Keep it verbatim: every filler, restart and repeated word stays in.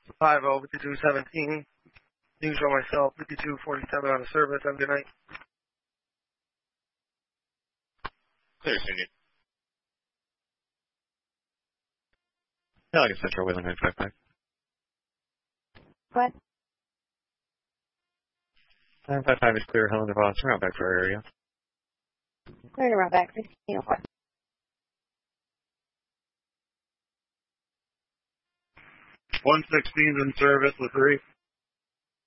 five oh, fifty-two seventeen. News show myself, fifty-two forty-seven out of service. Have a good night. Clear, Cindy. Pelican Central, Wayland nine five five. What? nine five five is clear, Helen of Austin, route back for our area. Clear to route back, fifteen oh four. one sixteen's in service with three.